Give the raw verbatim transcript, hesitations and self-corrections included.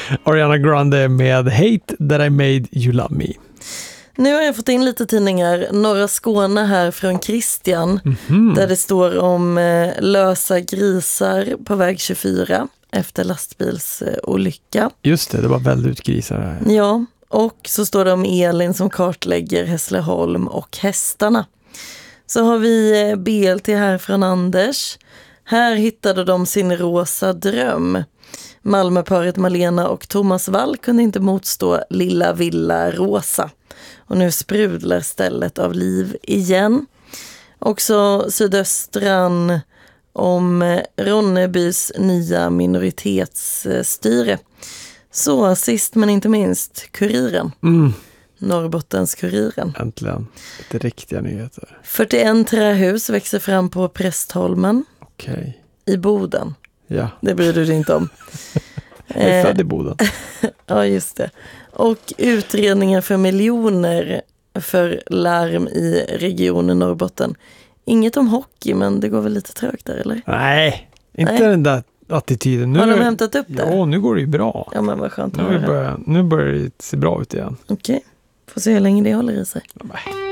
Ariana Grande med Hate That I Made You Love Me. Nu har jag fått in lite tidningar, Norra Skåne här från Christian, mm-hmm. där det står om eh, lösa grisar på väg tjugofyra efter lastbilsolycka. Eh, Just det, det var väldigt grisar här. Ja, och så står det om Elin som kartlägger Hässleholm och hästarna. Så har vi eh, B L T här från Anders. Här hittade de sin rosa dröm. Malmöparet Malena och Thomas Wall kunde inte motstå Lilla Villa Rosa. Och nu sprudlar stället av liv igen. Också Sydöstran om Ronnebys nya minoritetsstyre. Så sist men inte minst Kuriren. Mm. Norrbottens Kuriren. Äntligen. Lite riktiga nyheter. fyrtioett trähus växer fram på Prästholmen. Okej. Okay. I Boden. Ja. Det bryr du dig inte om. Jag är född i Boden. Ja, just det. Och utredningar för miljoner för larm i regionen Norrbotten. Inget om hockey, men det går väl lite trögt där, eller? Nej, inte Nej. den där attityden. Nu, har de hämtat upp det? Ja, nu går det ju bra. Ja, men vad skönt att nu, börjar, nu börjar det se bra ut igen. Okej, okay. Får se hur länge det håller i sig. Nej.